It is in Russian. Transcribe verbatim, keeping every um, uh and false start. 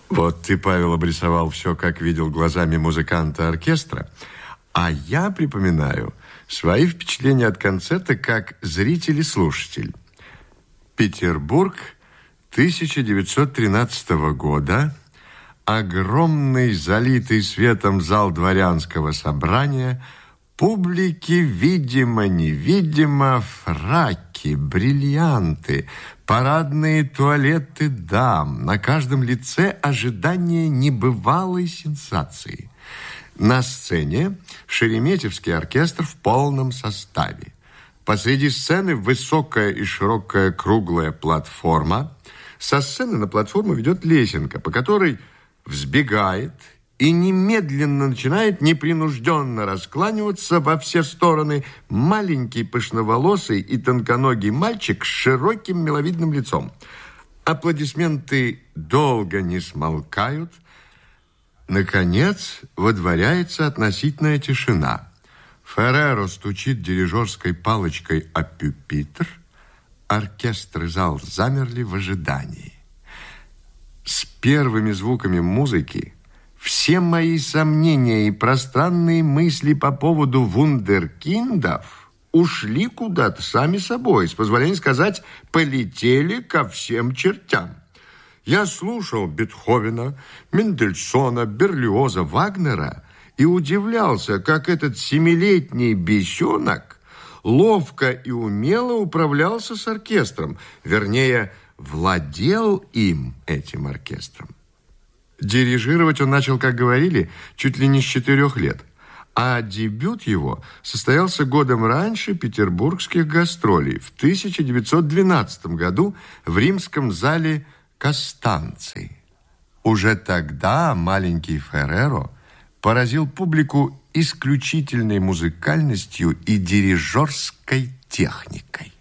Вот ты, Павел, обрисовал все, как видел глазами музыканта оркестра, а я припоминаю свои впечатления от концерта как зритель и слушатель. Петербург тысяча девятьсот тринадцатого года, огромный, залитый светом зал дворянского собрания, публики, видимо-невидимо, фраки, бриллианты, парадные туалеты дам, на каждом лице ожидание небывалой сенсации. На сцене Шереметьевский оркестр в полном составе. Посреди сцены высокая и широкая круглая платформа. Со сцены на платформу ведет лесенка, по которой взбегает и немедленно начинает непринужденно раскланиваться во все стороны маленький пышноволосый и тонконогий мальчик с широким миловидным лицом. Аплодисменты долго не смолкают. Наконец водворяется относительная тишина. Ферреро стучит дирижерской палочкой о пюпитр. Оркестр и зал замерли в ожидании. С первыми звуками музыки все мои сомнения и пространные мысли по поводу вундеркиндов ушли куда-то сами собой, с позволения сказать, полетели ко всем чертям. Я слушал Бетховена, Мендельсона, Берлиоза, Вагнера и удивлялся, как этот семилетний бесенок ловко и умело управлялся с оркестром, вернее, владел им, этим оркестром. Дирижировать он начал, как говорили, чуть ли не с четырех лет, а дебют его состоялся годом раньше петербургских гастролей в тысяча девятьсот двенадцатом году в римском зале Костанций. Уже тогда маленький Ферреро поразил публику исключительной музыкальностью и дирижерской техникой.